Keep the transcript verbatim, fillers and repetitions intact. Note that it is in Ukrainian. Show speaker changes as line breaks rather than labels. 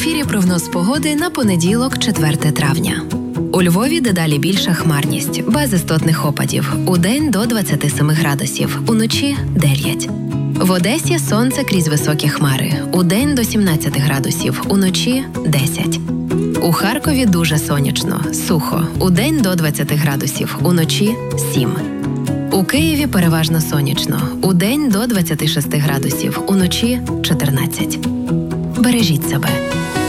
ефірі прогноз погоди на понеділок, четверте травня. У Львові дедалі більша хмарність, без істотних опадів. Удень до двадцяти семи градусів, уночі – дев'ять. В Одесі сонце крізь високі хмари. Удень до сімнадцяти градусів, уночі – десять. У Харкові дуже сонячно, сухо. Удень до двадцяти градусів, уночі – сім. У Києві переважно сонячно. Удень до двадцяти шести градусів, уночі – чотирнадцять. Бережіть себе.